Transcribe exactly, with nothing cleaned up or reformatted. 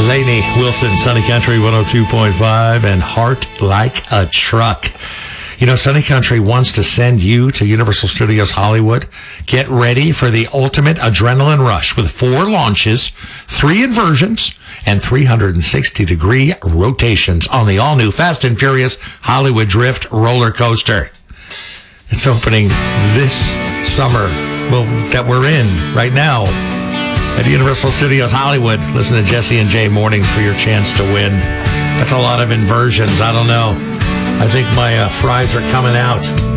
Lainey Wilson, Sunny Country one oh two point five, and Heart Like a Truck. You know, Sunny Country wants to send you to Universal Studios Hollywood. Get ready for the ultimate adrenaline rush with four launches, three inversions, and three hundred sixty degree rotations on the all-new Fast and Furious Hollywood Drift roller coaster. It's opening this summer, well, that we're in right now at Universal Studios Hollywood. Listen to Jesse and Jay mornings for your chance to win. That's a lot of inversions. I don't know. I think my uh, fries are coming out.